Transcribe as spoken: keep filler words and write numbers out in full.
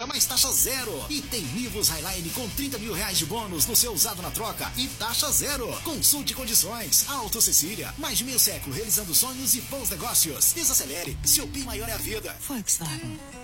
mais taxa zero. E tem Nivus Highline com trinta mil reais de bônus no seu usado na troca e taxa zero. Consulte condições. Auto Cecília, mais de meio século realizando sonhos e bons negócios. Desacelere, seu P I maior é a vida. Volkswagen.